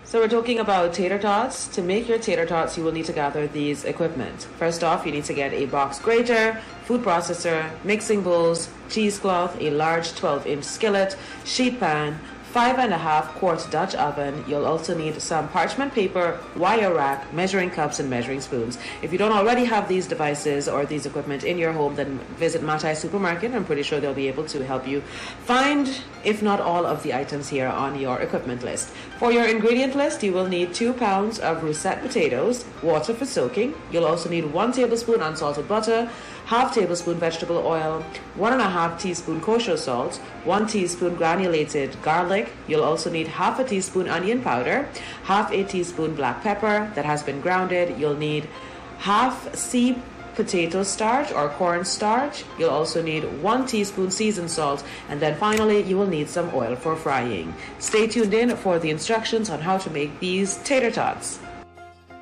So we're talking about tater tots. To make your tater tots, you will need to gather these equipment. First off, you need to get a box grater, food processor, mixing bowls, cheesecloth, a large 12-inch skillet, sheet pan, 5.5 quart Dutch oven. You'll also need some parchment paper, wire rack, measuring cups, and measuring spoons. If you don't already have these devices or these equipment in your home, then visit Matai Supermarket. I'm pretty sure they'll be able to help you find, if not all, of the items here on your equipment list. For your ingredient list, you will need 2 pounds of russet potatoes, water for soaking. You'll also need 1 tablespoon unsalted butter, half tablespoon vegetable oil, 1.5 teaspoon kosher salt, 1 teaspoon granulated garlic. You'll also need half a teaspoon onion powder, half a teaspoon black pepper that has been grounded. You'll need half potato starch or corn starch. You'll also need 1 teaspoon seasoned salt, and then finally you will need some oil for frying. Stay tuned in for the instructions on how to make these tater tots.